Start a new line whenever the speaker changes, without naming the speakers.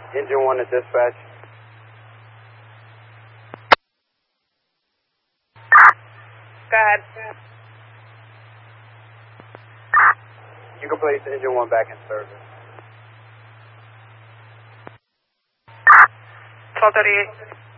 Engine 1 to dispatch.
Go ahead.
You can place Engine 1 back in service.
1238.